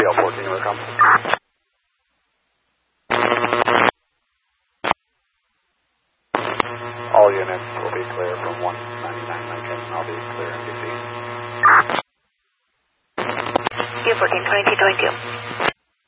L14, you come. All units will be clear from 199 Lincoln. I'll be clear NBC. U14, 2222.